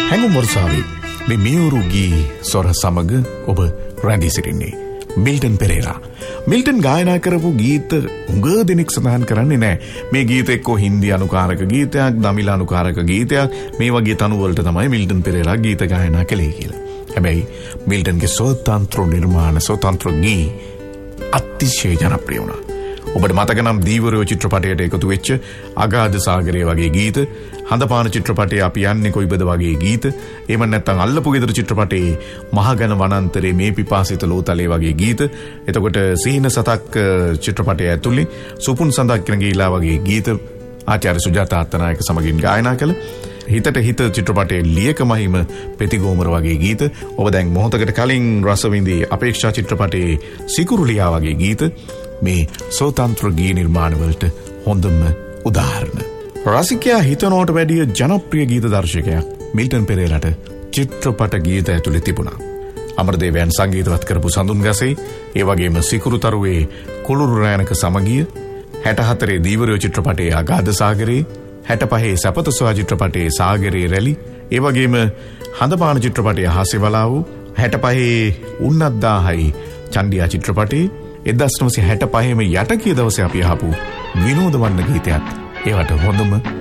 හැඟුම් වර්ෂාවේ මේ මියුරු ගී සොර සමග ඔබ රැඳී සිටින්නේ මිල්ටන් පෙරේරා. මිල්ටන් ගායනා කරපු ගීත උඟ දෙනෙක් සඳහන් කරන්නේ නැහැ. මේ ගීත එක්කෝ හින්දි අනුකාරක ගීතයක්, දමිළ අනුකාරක ගීතයක්, මේ වගේ තනු වලට තමයි මිල්ටන් පෙරේරා ගීත ගායනා කළේ කියලා. හැබැයි මිල්ටන්ගේ ස්වතන්ත්‍ර නිර්මාණ, ස්වතන්ත්‍ර ගී අතිශය ජනප්‍රිය වුණා. ඔබට මතක නම් දීවරයෝ චිත්‍රපටයට එකතු වෙච්ච අගාධ සාගරය වගේ ගීත, හඳපාන චිත්‍රපටයේ අපි යන්නේ කොයිබද වගේ ගීත, එහෙම නැත්නම් අල්ලපු ගෙදර චිත්‍රපටයේ මහගන වනාන්තරයේ මේ පිපාසිත ලෝතලේ වගේ ගීත, එතකොට සීන සතක් චිත්‍රපටයේ ඇතුළේ සුපුන් සඳක් ගීලා වගේ ගීත ආචාර්ය සුජාතා අත්තනායක සමගින් ගායනා කළ හිතට හිත චිත්‍රපටයේ ලියක මහිම පෙතිගෝමර වගේ ගීත, ඔබ දැන් මොහොතකට කලින් රසවින්දී අපේක්ෂා චිත්‍රපටයේ සිකුරුලියා වගේ ගීත මේ ස්වතන්ත්‍ර ගී නිර්මාණවලට හොඳම උදාහරණ. රසිකයා හිතනවට වැඩිය ජනප්‍රිය ගීත දර්ශකයා මිල්ටන් පෙරේරාට චිත්‍රපට ගීත ඇතුළේ තිබුණා. අමරදේවයන් සංගීතවත් කරපු සඳුන් ගසේ, ඒ වගේම සිකුරුතරුවේ කුළුරු රෑනක සමගිය, 64 දීවරයෝ චිත්‍රපටයේ අගාධ සාගරේ, 65 සපත සොයා චිත්‍රපටයේ සාගරේ රැලි, ඒ වගේම හඳපාන චිත්‍රපටයේ හාස්‍යවලාව, 65 උන්නත් 1000යි චන්ඩියා චිත්‍රපටයේ, 1965ම යට කිය දවසේ අපි අහපු විනෝද වන්න ගීතයත් ඒවට හොඳම